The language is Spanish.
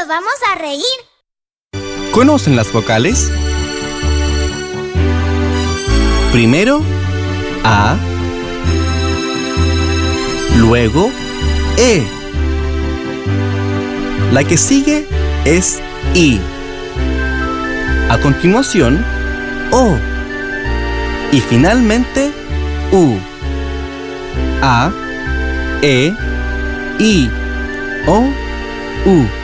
vamos a reír. ¿Conocen las vocales? Primero, A. Luego, E. La que sigue es I. A continuación, O. Y finalmente, U. A, E, I, O, U.